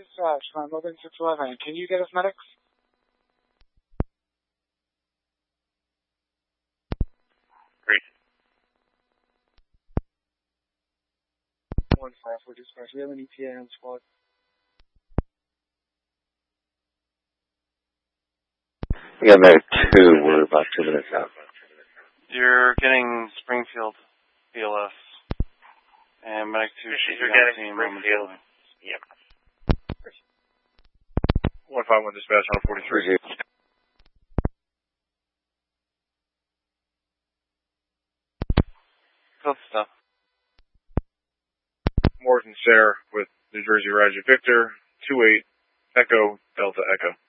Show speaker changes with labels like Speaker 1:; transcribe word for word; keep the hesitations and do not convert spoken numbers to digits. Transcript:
Speaker 1: dispatch from Open six eleven. Can you get us medics?
Speaker 2: Great.
Speaker 1: one five four dispatch. We have an E T A on squad.
Speaker 3: We got medic two. We're about two minutes out.
Speaker 4: You're getting Springfield B L S. And medic two should be on the scene momentarily.
Speaker 2: Yep.
Speaker 5: one five one dispatch on forty-three.
Speaker 4: Good stuff.
Speaker 5: Morton Sayre with New Jersey Roger Victor, two eight, Echo, Delta Echo.